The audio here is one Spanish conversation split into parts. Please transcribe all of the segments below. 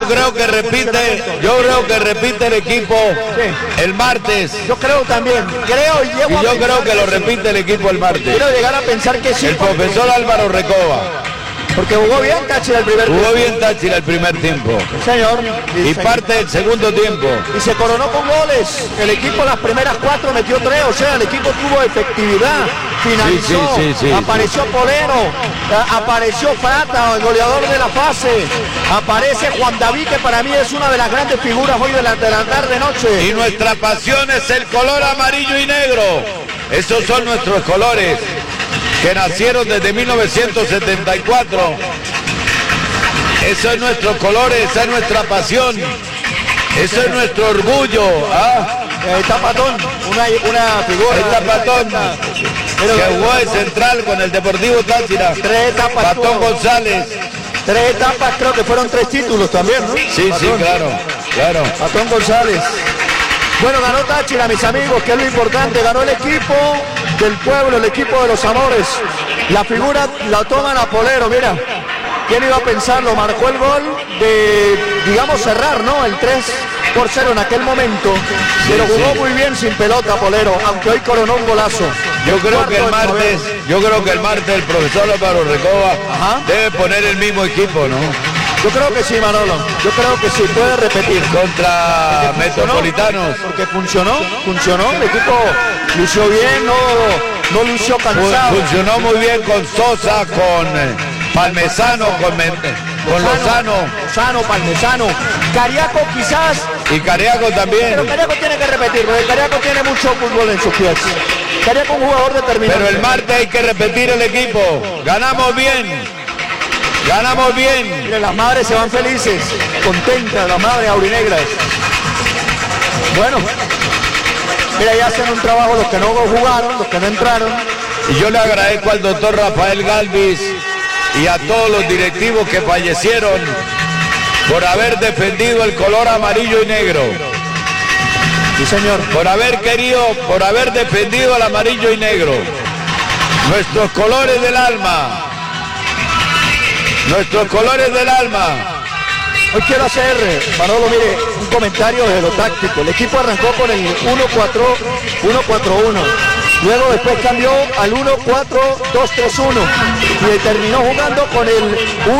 creo que repite el equipo el martes. Yo creo también, Y yo creo que lo repite el equipo el martes. Quiero llegar a pensar que sí. El profesor Álvaro Recoba. Porque jugó bien Táchira el primer tiempo. Jugó bien Táchira el primer tiempo. Señor. Y parte del segundo tiempo. Y se coronó con goles. El equipo las primeras 4 metió 3. O sea, el equipo tuvo efectividad. Finalizó. Sí, apareció Polero. Apareció Prata, el goleador de la fase. Aparece Juan David, que para mí es una de las grandes figuras hoy de la tarde-noche. Y nuestra pasión es el color amarillo y negro. Esos son nuestros colores, que nacieron desde 1974. Eso es nuestro color, esa es nuestra pasión, eso es nuestro orgullo. Está Patón, una figura. Está Patón, que jugó de central con el Deportivo Táchira. 3 etapas. Patón González. 3 etapas, creo que fueron 3 títulos también, ¿no? Sí, Patón. Sí, claro. Patón González. Bueno, ganó Táchira, mis amigos, que es lo importante. Ganó el equipo del pueblo, el equipo de los amores. La figura la toman a Polero, mira. ¿Quién iba a pensarlo? Marcó el gol de, digamos, cerrar, ¿no? El 3-0 en aquel momento. Pero jugó muy bien sin pelota Polero, aunque hoy coronó un golazo. Yo creo que el martes el profesor Álvaro Recoba debe poner el mismo equipo, ¿no? Yo creo que sí, Manolo. Yo creo que sí, puede repetir. Contra Metropolitanos. Porque funcionó. El equipo lució bien, no lució cansado. Funcionó muy bien con Sosa, con Palmesano, con Lozano, Palmesano. Cariaco quizás. Y Cariaco también. Pero Cariaco tiene que repetir, porque Cariaco tiene mucho fútbol en sus pies. Cariaco es un jugador determinante. Pero el martes hay que repetir el equipo. Ganamos bien. Mire, las madres se van felices, contentas, las madres aurinegras. Bueno, mira, ya hacen un trabajo los que no jugaron, los que no entraron. Y yo le agradezco al doctor Rafael Galvis y a todos los directivos que fallecieron por haber defendido el color amarillo y negro. Sí, señor. Por haber defendido el amarillo y negro. Nuestros colores del alma. Hoy quiero hacer, Manolo, mire, un comentario de lo táctico. El equipo arrancó con el 1-4-1. Luego después cambió al 1-4-2-3-1. Y terminó jugando con el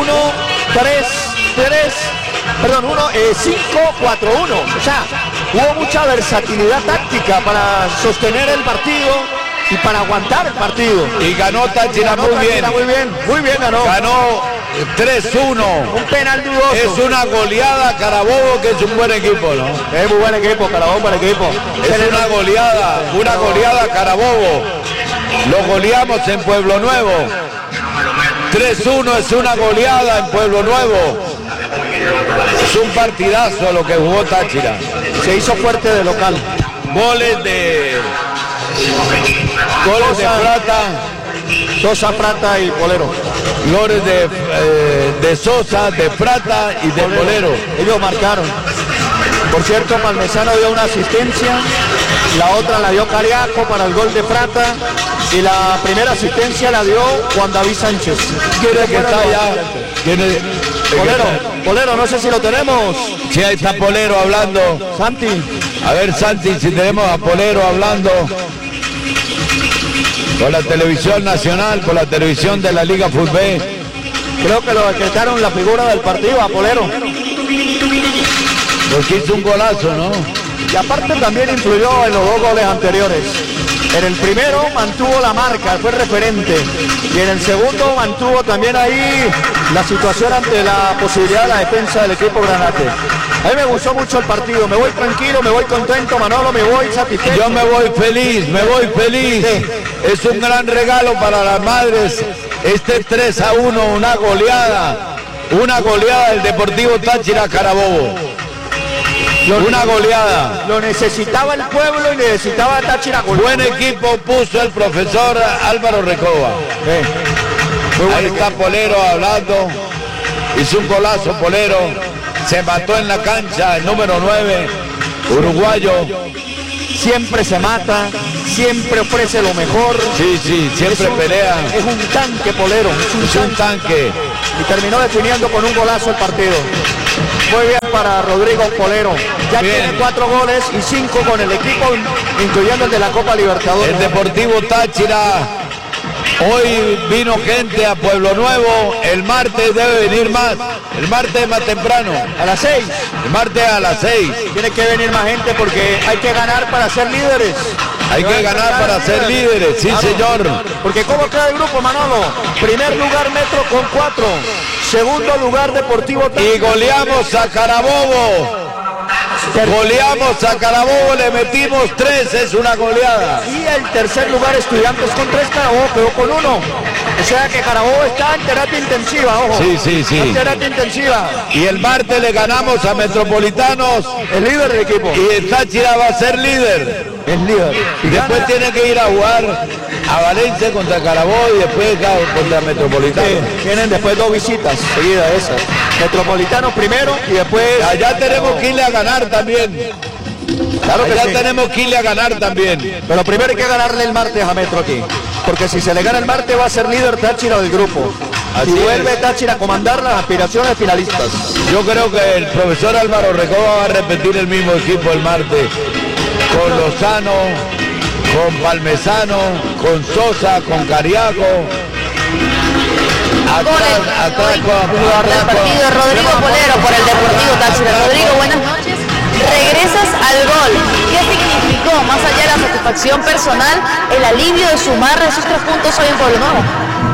5-4-1. O sea, hubo mucha versatilidad táctica para sostener el partido y para aguantar el partido. Y ganó Táchira muy bien ganó. Ganó 3-1. Un penal dudoso. Es una goleada Carabobo, que es un buen equipo, ¿no? Es muy buen equipo, Carabobo, buen equipo. Es una goleada Carabobo. Lo goleamos en Pueblo Nuevo. 3-1 es una goleada en Pueblo Nuevo. Es un partidazo lo que jugó Táchira. Se hizo fuerte de local. Goles de Prata. Sosa, Prata y Polero. Goles de Sosa, de Prata y de Polero. Ellos marcaron. Por cierto, Palmesano dio una asistencia, la otra la dio Cariaco para el gol de Prata y la primera asistencia la dio Juan David Sánchez. ¿Quién es que está allá? Polero, no sé si lo tenemos. Sí, ahí está Polero hablando. Santi. A ver, Santi, si tenemos a Polero hablando. Por la televisión nacional, por la televisión de la Liga Fútbol. Creo que lo decretaron la figura del partido a Polero. Porque hizo un golazo, ¿no? Y aparte también influyó en los 2 goles anteriores. En el primero mantuvo la marca, fue referente. Y en el segundo mantuvo también ahí la situación ante la posibilidad de la defensa del equipo granate. A mí me gustó mucho el partido, me voy tranquilo, me voy contento, Manolo, me voy satisfecho. Yo me voy feliz. Sí. Es un gran regalo para las madres. Este 3-1, una goleada del Deportivo Táchira Carabobo. Una goleada. Lo necesitaba el pueblo y necesitaba Táchira. Buen equipo puso el profesor Álvaro Recoba. Ahí está Polero hablando. Hizo un golazo Polero. Se mató en la cancha el número 9, uruguayo. Siempre se mata, siempre ofrece lo mejor. Sí, siempre pelea. Es un tanque Polero. Es un tanque. y terminó definiendo con un golazo el partido. Muy bien para Rodrigo Polero. Ya bien. Tiene 4 goles y 5 con el equipo, incluyendo el de la Copa Libertadores. El Deportivo Táchira, hoy vino gente a Pueblo Nuevo, el martes debe venir más, el martes más temprano. A las 6. El martes a las 6. Tiene que venir más gente porque hay que ganar para ser líderes. Hay que ganar para ser líderes, sí, claro, señor. Porque ¿cómo queda el grupo, Manolo? Primer lugar Metro con 4. Segundo lugar Deportivo Táchira. Y goleamos a Carabobo. Goleamos a Carabobo, le metimos 3, es una goleada. Y el tercer lugar Estudiantes con 3, Carabobo quedó con 1. O sea que Carabobo está en terapia intensiva, ojo. Sí. En terapia intensiva. Y el martes le ganamos a Metropolitanos. El líder del equipo. Y el Táchira va a ser líder. Es líder. Y después tiene que ir a jugar a Valencia contra Carabobo y después contra Metropolitano. Tienen después 2 visitas seguidas esas. Metropolitano primero y después... Allá tenemos que irle a ganar también. Claro que Allá sí. tenemos que irle a ganar también. Pero primero hay que ganarle el martes a Metro aquí. Porque si se le gana el martes va a ser líder Táchira del grupo. Así y vuelve es. Táchira a comandar las aspiraciones finalistas. Yo creo que el profesor Álvaro Recoba va a repetir el mismo equipo el martes. Con Lozano, con Palmesano, con Sosa, con Cariaco. Atrás jugador del partido, Rodrigo Polero por el Deportivo Táchira. Rodrigo, buenas noches. Regresas al gol. ¿Qué significó, más allá de la satisfacción personal, el alivio de sumar esos 3 puntos hoy en Pueblo Nuevo?